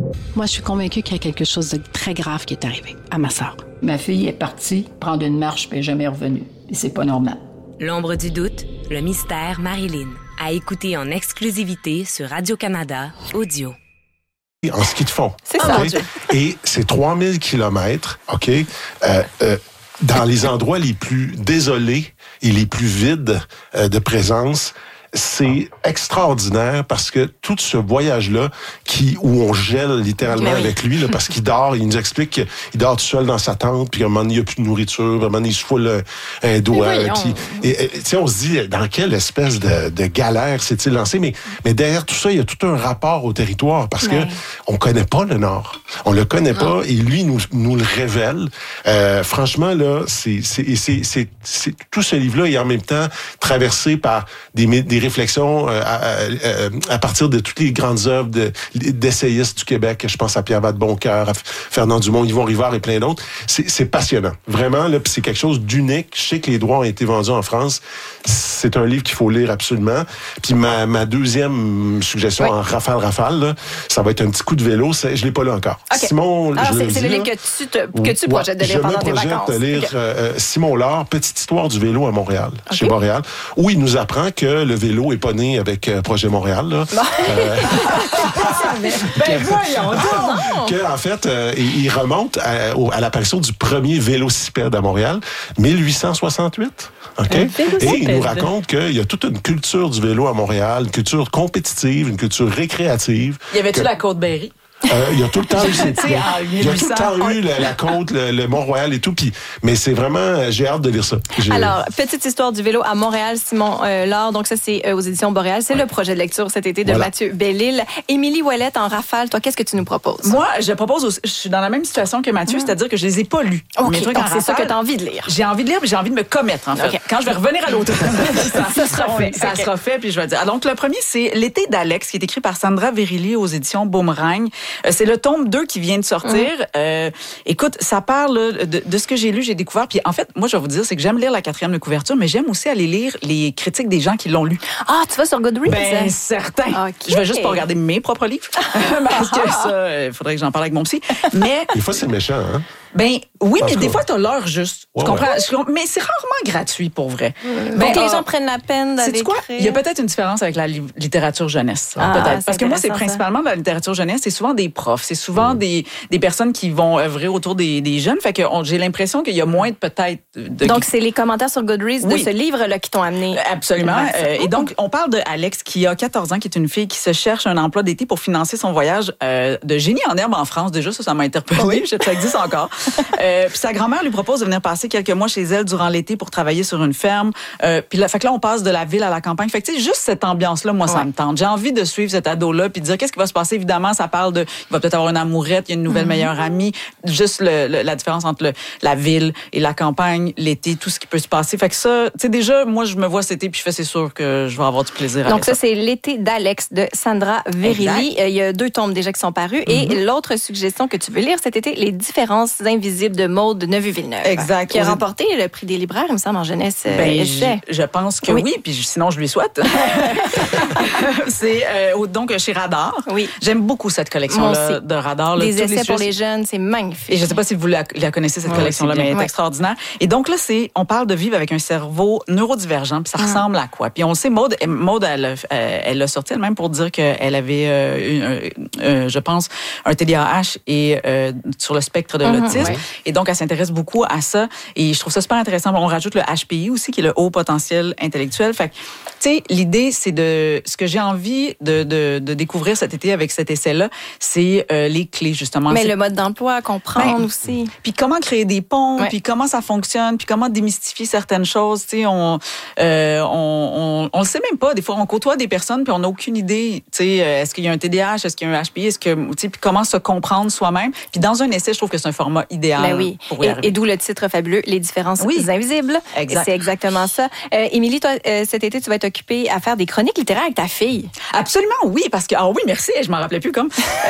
Moi, je suis convaincue qu'il y a quelque chose de très grave qui est arrivé à ma sœur. Ma fille est partie prendre une marche puis elle n'est jamais revenue. Et c'est pas normal. L'ombre du doute, le mystère Marilyn. À écouter en exclusivité sur Radio-Canada Audio. En ski de fond. C'est ça. Okay? Et c'est 3000 kilomètres, OK? Dans les endroits les plus désolés et les plus vides de présence. C'est extraordinaire parce que tout ce voyage-là, où on gèle littéralement avec lui, là, parce qu'il dort, il nous explique qu'il dort tout seul dans sa tente, puis à un moment donné, il n'y a plus de nourriture, à un moment donné, il se foule un doigt. Puis, on se dit, dans quelle espèce de galère s'est-il lancé? Mais derrière tout ça, il y a tout un rapport au territoire, parce que on connaît pas le Nord. On le connaît pas, et lui nous le révèle. Franchement, là, c'est tout ce livre-là est en même temps traversé par des réflexions à partir de toutes les grandes œuvres d'essayistes du Québec. Je pense à Pierre Vadeboncoeur, à Fernand Dumont, Yvon Rivard et plein d'autres. C'est passionnant. Vraiment, là, puis c'est quelque chose d'unique. Je sais que les droits ont été vendus en France. C'est un livre qu'il faut lire absolument. Puis ma deuxième suggestion en rafale, là, ça va être un petit coup de vélo. Je l'ai pas lu encore. Okay. Simon, alors, c'est le livre que tu projettes de lire pendant tes vacances. Je me projette de lire Simon Laure, Petite histoire du vélo à Montréal, chez Montréal, où il nous apprend que le vélo est pas né avec Projet Montréal. Là. Voyons donc! En fait, il remonte à l'apparition du premier vélocipède à Montréal, 1868. Okay? Et il nous raconte qu'il y a toute une culture du vélo à Montréal, une culture compétitive, une culture récréative. Y avait-tu la Côte-Berry? Il y a tout le temps eu il y a tout le temps eu la côte, le Mont-Royal et tout. Mais c'est vraiment, j'ai hâte de lire ça. Alors, petite histoire du vélo à Montréal, Simon Laure. Donc ça, c'est aux éditions Boréal. C'est le projet de lecture cet été de Mathieu Bellil. Émilie Ouellette en rafale. Toi, qu'est-ce que tu nous proposes? Moi, je propose, je suis dans la même situation que Mathieu, c'est-à-dire que je les ai pas lus. Okay, donc c'est ça que tu as envie de lire. J'ai envie de lire, puis j'ai envie de me commettre, en fait. Okay. Quand je vais revenir à l'automne, ça sera fait. Ça sera fait, puis je vais dire. Donc, le premier, c'est L'été d'Alex, qui est écrit par Sandra Verrilli aux éditions Boomerang. C'est le tome 2 qui vient de sortir. Écoute, ça parle de ce que j'ai lu, j'ai découvert. Puis en fait, moi, je vais vous dire, c'est que j'aime lire la 4e de couverture, mais j'aime aussi aller lire les critiques des gens qui l'ont lu. Ah, tu vas sur Goodreads? Ben, certain. Okay. Je vais juste pas regarder mes propres livres. Parce que ça, il faudrait que j'en parle avec mon psy. Mais... Des fois, c'est méchant, hein? Ben oui, mais des fois, t'as l'heure juste. Tu comprends? Mais c'est rarement gratuit, pour vrai. Donc, les gens prennent la peine d'aller écrire. Il y a peut-être une différence avec la littérature jeunesse. Peut-être. Parce que moi, c'est principalement de la littérature jeunesse. C'est souvent des profs. C'est souvent des personnes qui vont œuvrer autour des jeunes. Fait que j'ai l'impression qu'il y a moins de peut-être... Donc, c'est les commentaires sur Goodreads de ce livre-là qui t'ont amené. Absolument. Et donc, on parle de Alex qui a 14 ans, qui est une fille qui se cherche un emploi d'été pour financer son voyage de génie en herbe en France. Déjà, ça m'a interpellée. Je sais que ça existe encore. Puis sa grand-mère lui propose de venir passer quelques mois chez elle durant l'été pour travailler sur une ferme. Puis là, fait que là, on passe de la ville à la campagne. Fait que tu sais, juste cette ambiance-là, moi, ça me tente. J'ai envie de suivre cet ado-là puis de dire qu'est-ce qui va se passer. Évidemment, ça parle il va peut-être avoir une amourette, il y a une nouvelle meilleure amie. Juste la différence entre la ville et la campagne, l'été, tout ce qui peut se passer. Fait que ça, tu sais, déjà, moi, je me vois cet été puis c'est sûr que je vais avoir du plaisir avec ça. Donc ça, c'est L'été d'Alex de Sandra Verrilli. Il y a 2 tomes déjà qui sont parus. Et l'autre suggestion que tu veux lire cet été, Les différences invisibles de Maude Neuville-Villeneuve. Exact. Qui a remporté le prix des libraires, il me semble, en jeunesse. Je pense que oui, puis sinon je lui souhaite. C'est donc chez Radar. Oui. J'aime beaucoup cette collection-là de Radar. Là, des essais pour les jeunes, c'est magnifique. Et je ne sais pas si vous la connaissez, cette collection-là, mais elle est extraordinaire. Et donc là, on parle de vivre avec un cerveau neurodivergent, puis ça ressemble à quoi? Puis on sait, Maude, elle l'a sorti elle-même pour dire qu'elle avait, je pense, un TDAH et sur le spectre de l'autisme. Et donc, elle s'intéresse beaucoup à ça. Et je trouve ça super intéressant. On rajoute le HPI aussi, qui est le haut potentiel intellectuel. Fait que, tu sais, l'idée, c'est ce que j'ai envie de découvrir cet été avec cet essai-là, c'est les clés, justement. Mais le mode d'emploi à comprendre aussi. Puis comment créer des ponts, puis comment ça fonctionne, puis comment démystifier certaines choses. Tu sais, on le sait même pas. Des fois, on côtoie des personnes, puis on n'a aucune idée. Tu sais, est-ce qu'il y a un TDAH, est-ce qu'il y a un HPI, tu sais, puis comment se comprendre soi-même. Puis dans un essai, je trouve que c'est un format idéal. Pour y arriver. Et d'où le titre fabuleux, Les différences invisibles. Exact. C'est exactement ça. Émilie, toi, cet été, tu vas être occupée à faire des chroniques littéraires avec ta fille. Absolument, oui, parce que oui, merci, je m'en rappelais plus comme.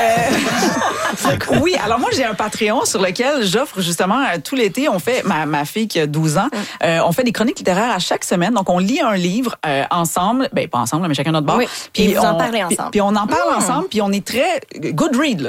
Oui, alors moi j'ai un Patreon sur lequel j'offre justement tout l'été. On fait ma fille qui a 12 ans, on fait des chroniques littéraires à chaque semaine. Donc on lit un livre ensemble, pas ensemble, mais chacun notre bord. Oui. Puis vous en parlez ensemble. Puis on en parle ensemble, puis on est très Goodread.